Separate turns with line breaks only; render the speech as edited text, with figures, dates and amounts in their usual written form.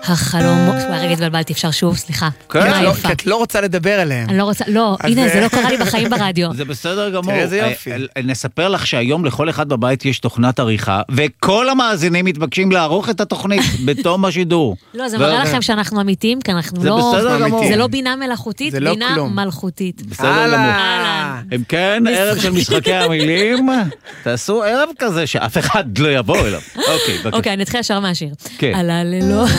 החלום, רגע התבלבלתי, אפשר שוב, סליחה.
כן, כי את לא רוצה לדבר עליהם.
אני לא רוצה, לא, הנה, זה לא קרה לי בחיים ברדיו.
זה בסדר גמור.
תראה איזה יופי.
נספר לך שהיום לכל אחד בבית יש תוכנת עריכה, וכל המאזינים מתבקשים לערוך את התוכנית בתום השידור.
לא, זה מראה לכם שאנחנו אמיתיים, כי אנחנו
זה
לא...
בסדר גמור.
זה לא בינה מלאכותית,
זה לא
בינה
כלום.
מלכותית.
בסדר גמור.
אהלן.
אם כן, ערב של משחקי המילים, תעשו ערב כזה שאף אחד לא יבוא אליו. אוקיי, בבקשה.
אוקיי, אני אתחיל ישר מהשיר.
כן.
על הלילות.